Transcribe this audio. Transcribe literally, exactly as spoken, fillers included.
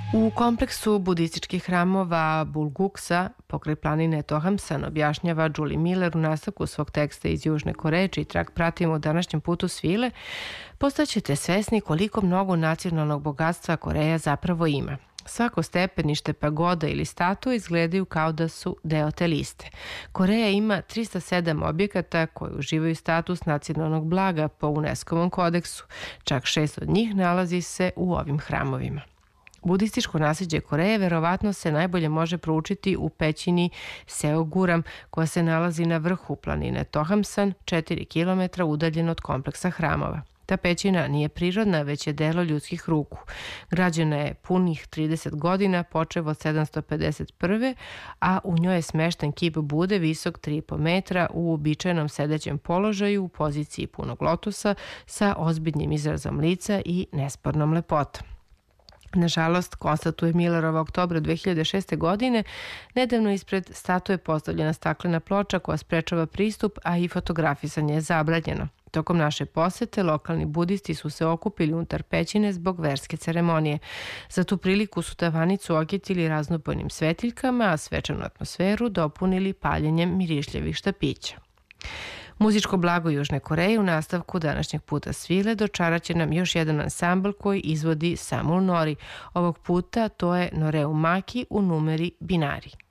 U kompleksu budističkih hramova Bulguksa, pokraj planine Tohamsan, objašnjava Julie Miller u nastavku svog teksta iz Južne Koreje, čiji trak pratimo u današnjem putu svile, postaćete svesni koliko mnogo nacionalnog bogatstva Koreja zapravo ima. Svako stepenište, pagoda ili statua izgledaju kao da su deo te liste. Koreja ima trista sedam objekata koji uživaju status nacionalnog blaga po UNESCO-vom kodeksu. Čak šest od njih nalazi se u ovim hramovima. Budističko nasljeđe Koreje verovatno se najbolje može proučiti u pećini Seoguram, koja se nalazi na vrhu planine Tohamsan, četiri kilometra udaljen od kompleksa hramova. Ta pećina nije prirodna, već je delo ljudskih ruku. Građena je punih trideset godina, počev od sedamsto pedeset prve. a u njoj je smešten kip Bude visok tri i po metra u uobičajenom sedećem položaju u poziciji punog lotusa sa ozbiljnim izrazom lica i nespornom lepotom. Nažalost, konstatuje Millerova oktobra dve hiljade šeste. godine, nedavno ispred statue postavljena staklena ploča koja sprečava pristup, a i fotografisanje je zabranjeno. Tokom naše posete, lokalni budisti su se okupili unutar pećine zbog verske ceremonije. Za tu priliku su tavanicu okitili raznobojnim svetiljkama, a svečanu atmosferu dopunili paljenjem mirišljavih štapića. Muzičko blago Južne Koreje u nastavku današnjeg puta svile dočaraće nam još jedan ansambl koji izvodi Samul Nori. Ovog puta to je Noreu Maki u numeri Binari.